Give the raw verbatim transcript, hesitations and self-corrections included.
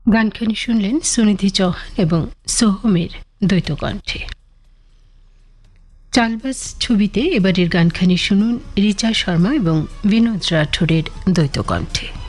গানখানি শুনলেন সুনিধি চৌহান এবং সোহমের দ্বৈত কণ্ঠে। চালবাজ ছবিতে এবারের গানখানি শুনুন রিচা শর্মা এবং বিনোদ রাঠোরের দ্বৈত কণ্ঠে।